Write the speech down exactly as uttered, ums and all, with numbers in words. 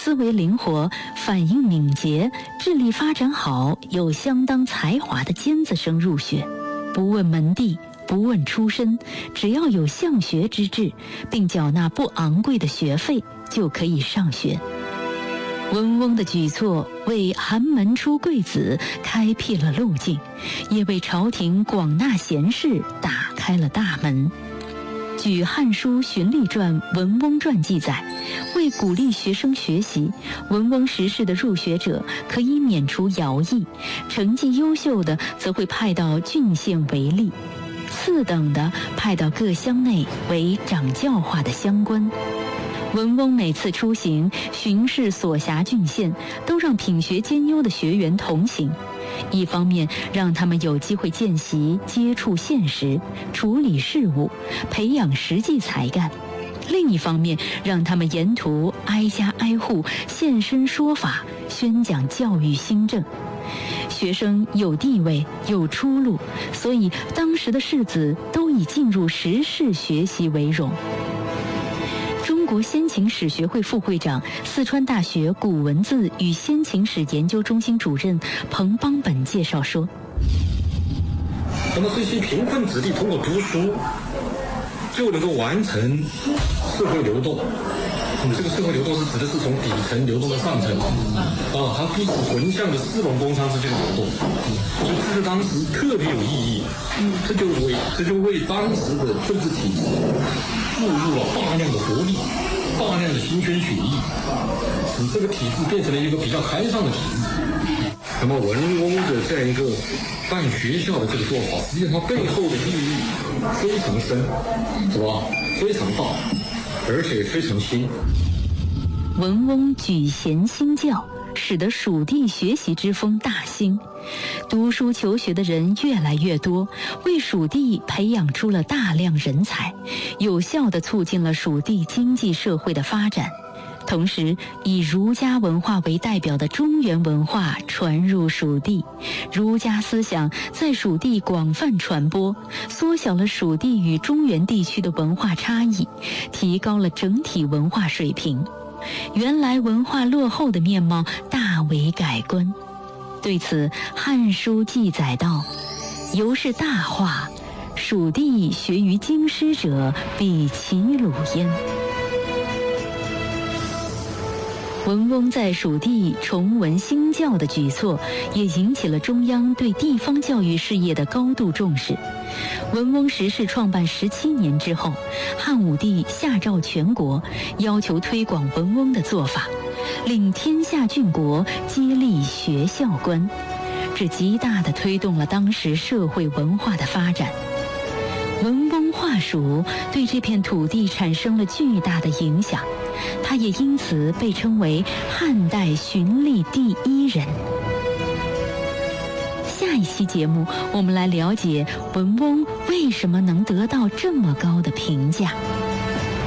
思维灵活、反应敏捷、智力发展好、有相当才华的尖子生入学，不问门第，不问出身，只要有向学之志，并缴纳不昂贵的学费，就可以上学。文翁的举措为寒门出贵子开辟了路径，也为朝廷广纳贤士打开了大门。据《汉书·荀隶传》《文翁传》记载，为鼓励学生学习，文翁时世的入学者可以免除徭役，成绩优秀的则会派到郡县为吏，次等的派到各乡内为掌教化的乡官。文翁每次出行巡视所辖郡县，都让品学兼优的学员同行，一方面让他们有机会见习、接触现实、处理事务，培养实际才干；另一方面让他们沿途挨家挨户现身说法，宣讲教育新政。学生有地位有出路，所以当时的士子都以进入时事学习为荣。中国先秦史学会副会长、四川大学古文字与先秦史研究中心主任彭邦本介绍说， 那么这些贫困子弟通过读书就能够完成社会流动，这个社会流动是指的是从底层流动到上层，啊，它不是纯向的士农工商之间的流动，所以这是当时特别有意义，这就为这就为当时的政治体制注入了大量的活力，大量的新鲜血液，使这个体制变成了一个比较开放的体制。那么文翁的这样一个办学校的这个做法，实际上它背后的意义非常深，是吧？非常大，而且非常新。 文翁举贤兴教，使得蜀地学习之风大兴，读书求学的人越来越多，为蜀地培养出了大量人才，有效地促进了蜀地经济社会的发展。同时，以儒家文化为代表的中原文化传入蜀地，儒家思想在蜀地广泛传播，缩小了蜀地与中原地区的文化差异，提高了整体文化水平。原来文化落后的面貌大为改观。对此，《汉书》记载道：“由是大化，蜀地学于京师者，比齐鲁焉。”文翁在蜀地崇文兴教的举措，也引起了中央对地方教育事业的高度重视。文翁时世创办十七年之后，汉武帝下诏全国，要求推广文翁的做法，令天下郡国皆立学校官，这极大地推动了当时社会文化的发展。文翁划蜀对这片土地产生了巨大的影响，他也因此被称为汉代荀隶第一人。下一期节目，我们来了解文翁为什么能得到这么高的评价。